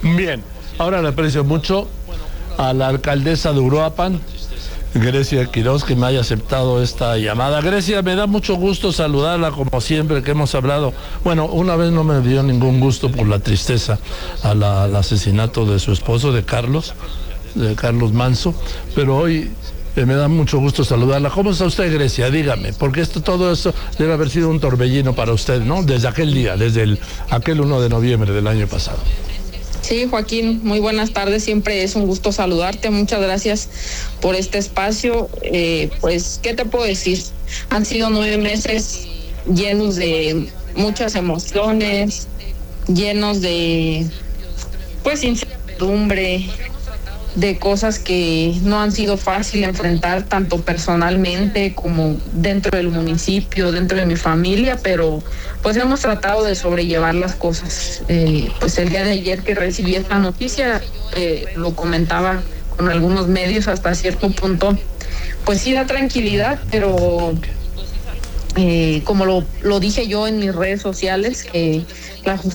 Bien, ahora le aprecio mucho a la alcaldesa de Uruapan, Grecia Quiroz, que me haya aceptado esta llamada. Grecia, me da mucho gusto saludarla como siempre que hemos hablado. Bueno, una vez no me dio ningún gusto por la tristeza al asesinato de su esposo, de Carlos Manso, pero hoy me da mucho gusto saludarla. ¿Cómo está usted, Grecia? Dígame, porque todo esto debe haber sido un torbellino para usted, ¿no? Desde aquel día, aquel 1 de noviembre del año pasado. Sí, Joaquín, muy buenas tardes, siempre es un gusto saludarte, muchas gracias por este espacio. Pues, ¿qué te puedo decir? Han sido 9 meses llenos de muchas emociones, llenos de, pues, incertidumbre, de cosas que no han sido fácil enfrentar tanto personalmente como dentro del municipio, dentro de mi familia, pero pues hemos tratado de sobrellevar las cosas. Pues el día de ayer que recibí esta noticia, lo comentaba con algunos medios hasta cierto punto, pues sí da tranquilidad, pero como lo dije yo en mis redes sociales, que la justicia